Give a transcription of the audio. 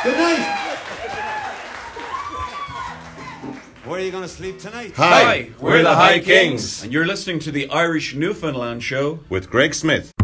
Good night. Where are you going to sleep tonight? Hi, we're the High Kings. And you're listening to the Irish Newfoundland Show with Greg Smith.